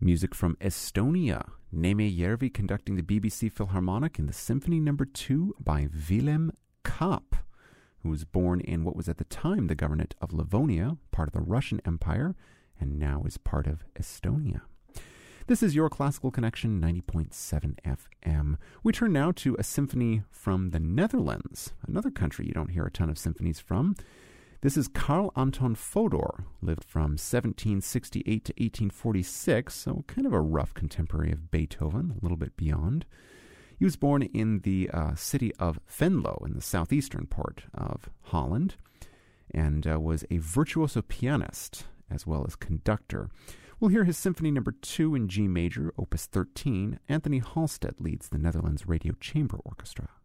Music from Estonia, Neeme Järvi conducting the BBC Philharmonic in the Symphony No. 2 by Willem Kapp, who was born in what was at the time the Governorate of Livonia, part of the Russian Empire, and now is part of Estonia. This is your Classical Connection 90.7 FM. We turn now to a symphony from the Netherlands, another country you don't hear a ton of symphonies from. This is Carl Anton Fodor, lived from 1768 to 1846, so kind of a rough contemporary of Beethoven, a little bit beyond. He was born in the city of Venlo in the southeastern part of Holland and was a virtuoso pianist as well as conductor. We'll hear his Symphony No. 2 in G major, Opus 13. Anthony Halstead leads the Netherlands Radio Chamber Orchestra.